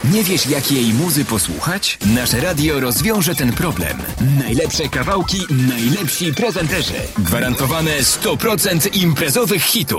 Nie wiesz, jakiej muzy posłuchać? Nasze radio rozwiąże ten problem. Najlepsze kawałki, najlepsi prezenterzy. Gwarantowane 100% imprezowych hitów.